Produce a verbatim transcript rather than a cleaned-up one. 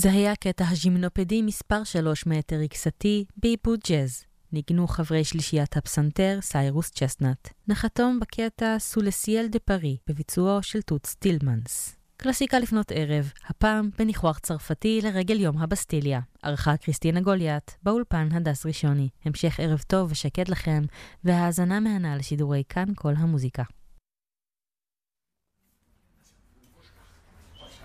זה היה קטע הג'ימנופדי מספר שלוש מאת אריק סאטי בעיבוד ג'אז. ניגנו חברי שלישיית הפסנתר סיירוס צ'סנט. נחתום בקטע סולסיאל דה פארי בביצועו של טוץ טילמנס. קלאסיקה לפנות ערב, הפעם בניחוח צרפתי לרגל יום הבסטיליה. ערכה קריסטינה גוליית, באולפן הדס ראשוני. המשך ערב טוב ושקט לכם, והאזנה מהנה לשידורי כאן כל המוזיקה.